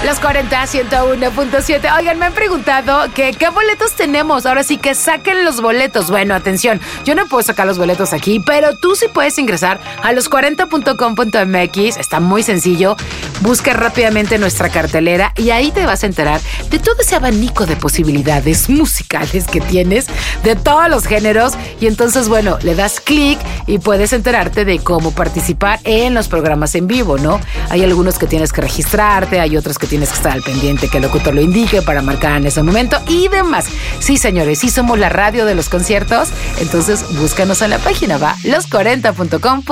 Los 40, 101.7. Oigan, me han preguntado que qué boletos tenemos. Ahora sí que saquen los boletos. Bueno, atención, yo no puedo sacar los boletos aquí, pero tú sí puedes ingresar a los40.com.mx. Está muy sencillo. Busca rápidamente nuestra cartelera y ahí te vas a enterar de todo ese abanico de posibilidades musicales que tienes, de todos los géneros. Y entonces, bueno, le das clic y puedes enterarte de cómo participar en los programas en vivo, ¿no? Hay algunos que tienes que registrarte, hay otros que tienes que estar al pendiente que el locutor lo indique para marcar en ese momento y demás. Sí, señores, sí somos la radio de los conciertos, entonces búscanos en la página, va, los40.com.